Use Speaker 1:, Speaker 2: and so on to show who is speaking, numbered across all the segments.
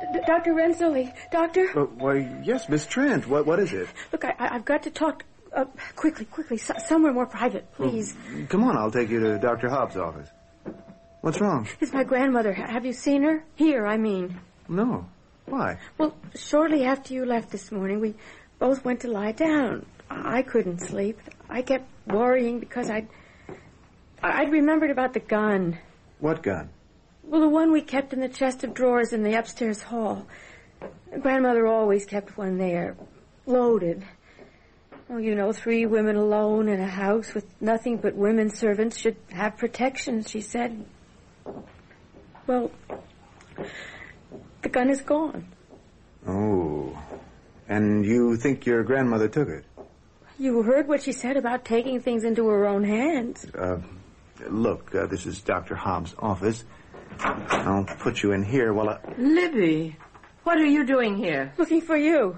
Speaker 1: Dr. Renzulli. Doctor?
Speaker 2: Why, yes, Miss Trent. What is it?
Speaker 1: Look, I've got to talk quickly. Somewhere more private, please.
Speaker 2: Come on, I'll take you to Dr. Hobbs' office. What's wrong?
Speaker 1: It's my grandmother. Have you seen her? Here, I mean.
Speaker 2: No. Why?
Speaker 1: Well, shortly after you left this morning, we both went to lie down. I couldn't sleep. I kept worrying because I'd remembered about the gun.
Speaker 2: What gun?
Speaker 1: Well, the one we kept in the chest of drawers in the upstairs hall. Grandmother always kept one there, loaded. Well, you know, 3 women alone in a house with nothing but women servants should have protection, she said. Well, the gun is gone.
Speaker 2: Oh. And you think your grandmother took it?
Speaker 1: You heard what she said about taking things into her own hands.
Speaker 2: Look, this is Dr. Hobbs' office. I'll put you in here while I...
Speaker 3: Libby, what are you doing here?
Speaker 1: Looking for you.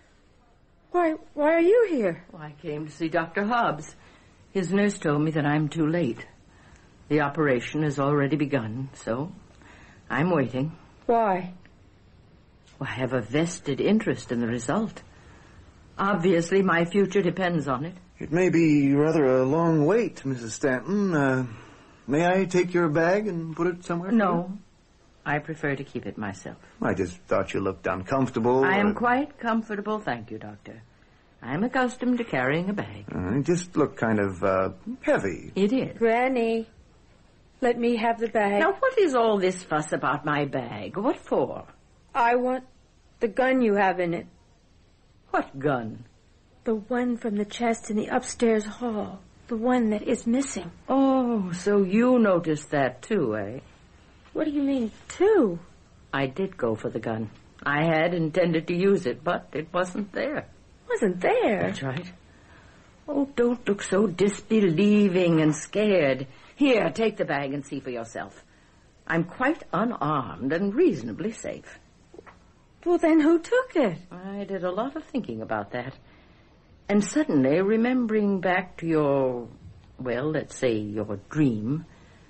Speaker 1: Why are you here?
Speaker 3: Well, I came to see Dr. Hobbs. His nurse told me that I'm too late. The operation has already begun, so I'm waiting.
Speaker 1: Why?
Speaker 3: Well, I have a vested interest in the result. Obviously, my future depends on it.
Speaker 2: It may be rather a long wait, Mrs. Stanton. May I take your bag and put it somewhere?
Speaker 3: No. I prefer to keep it myself.
Speaker 2: I just thought you looked uncomfortable.
Speaker 3: I am quite comfortable, thank you, Doctor. I'm accustomed to carrying a bag.
Speaker 2: You just look kind of, heavy.
Speaker 3: It is.
Speaker 1: Granny, let me have the bag.
Speaker 3: Now, what is all this fuss about my bag? What for?
Speaker 1: I want the gun you have in it.
Speaker 3: What gun?
Speaker 1: The one from the chest in the upstairs hall. The one that is missing.
Speaker 3: Oh, so you noticed that too, eh?
Speaker 1: What do you mean, too?
Speaker 3: I did go for the gun. I had intended to use it, but it wasn't there.
Speaker 1: Wasn't there?
Speaker 3: That's right. Oh, don't look so disbelieving and scared. Here, take the bag and see for yourself. I'm quite unarmed and reasonably safe.
Speaker 1: Well, then who took it?
Speaker 3: I did a lot of thinking about that. And suddenly, remembering back to your, well, let's say your dream,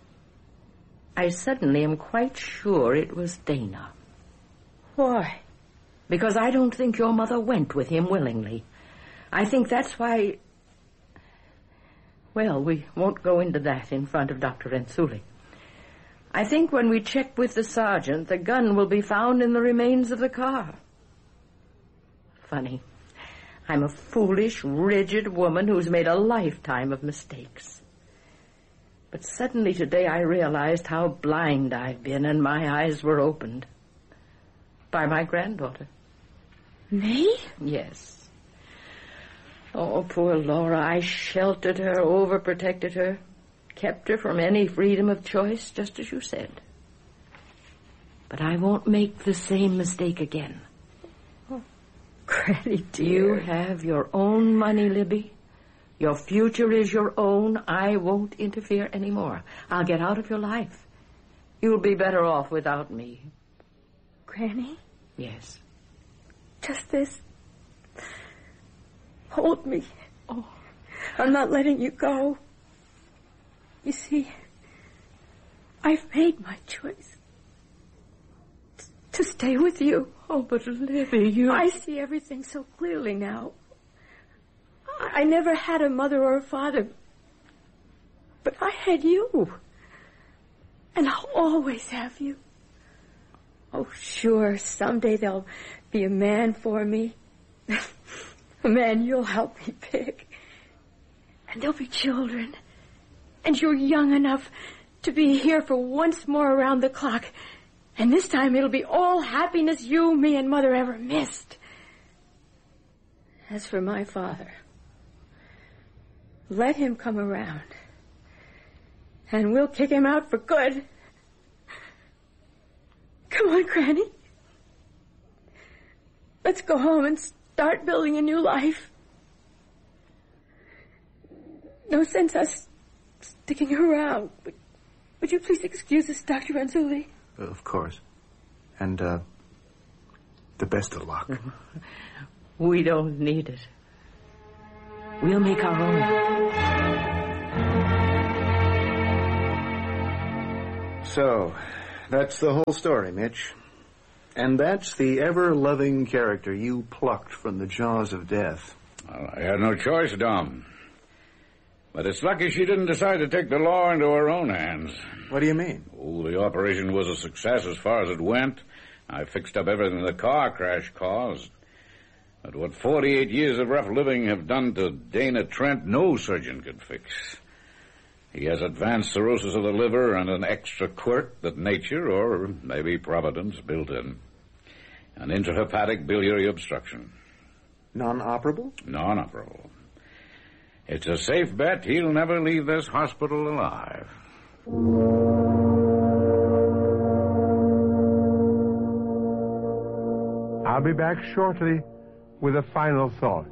Speaker 3: I suddenly am quite sure it was Dana.
Speaker 1: Why?
Speaker 3: Because I don't think your mother went with him willingly. I think that's why... Well, we won't go into that in front of Dr. Renzulli. I think when we check with the sergeant, the gun will be found in the remains of the car. Funny. I'm a foolish, rigid woman who's made a lifetime of mistakes. But suddenly today I realized how blind I've been, and my eyes were opened. By my granddaughter.
Speaker 1: Me?
Speaker 3: Yes. Oh, poor Laura. I sheltered her, overprotected her, kept her from any freedom of choice, just as you said. But I won't make the same mistake again.
Speaker 1: Oh, Granny, dear.
Speaker 3: You have your own money, Libby. Your future is your own. I won't interfere anymore. I'll get out of your life. You'll be better off without me.
Speaker 1: Granny?
Speaker 3: Yes.
Speaker 1: Just this. Hold me.
Speaker 3: Oh.
Speaker 1: I'm not letting you go. You see, I've made my choice. To stay with you.
Speaker 3: Oh, but Libby, you...
Speaker 1: I see everything so clearly now. I never had a mother or a father. But I had you. And I'll always have you. Oh, sure, someday there'll be a man for me. A man you'll help me pick. And there'll be children. And you're young enough to be here for once more around the clock. And this time it'll be all happiness you, me, and Mother ever missed. As for my father, let him come around. And we'll kick him out for good. Come on, Granny. Let's go home and start building a new life. No sense us sticking around. Would you please excuse us, Dr. Renzulli?
Speaker 2: Of course. And, the best of luck.
Speaker 3: We don't need it. We'll make our own.
Speaker 2: So, that's the whole story, Mitch. And that's the ever-loving character you plucked from the jaws of death.
Speaker 4: Well, I had no choice, Dom. But it's lucky she didn't decide to take the law into her own hands.
Speaker 2: What do you mean?
Speaker 4: Oh, the operation was a success as far as it went. I fixed up everything the car crash caused. But what 48 years of rough living have done to Dana Trent, no surgeon could fix. He has advanced cirrhosis of the liver and an extra quirk that nature, or maybe Providence, built in. An intrahepatic biliary obstruction.
Speaker 2: Non-operable?
Speaker 4: Non-operable. It's a safe bet he'll never leave this hospital alive.
Speaker 5: I'll be back shortly with a final thought.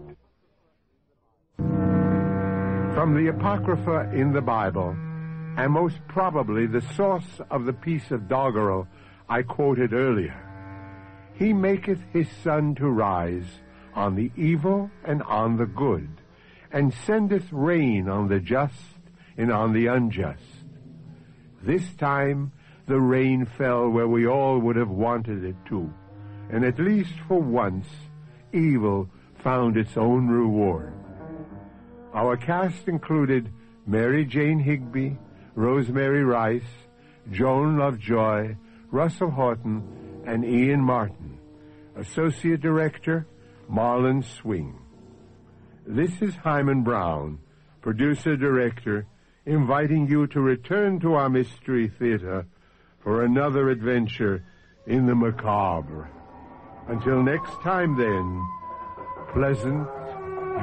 Speaker 5: From the Apocrypha in the Bible, and most probably the source of the piece of doggerel I quoted earlier, He maketh his sun to rise on the evil and on the good, and sendeth rain on the just and on the unjust. This time the rain fell where we all would have wanted it to, and at least for once, evil found its own reward. Our cast included Mary Jane Higby, Rosemary Rice, Joan Lovejoy, Russell Horton, and Ian Martin. Associate Director, Marlon Swing. This is Hyman Brown, Producer-Director, inviting you to return to our Mystery Theater for another adventure in the macabre. Until next time, then, pleasant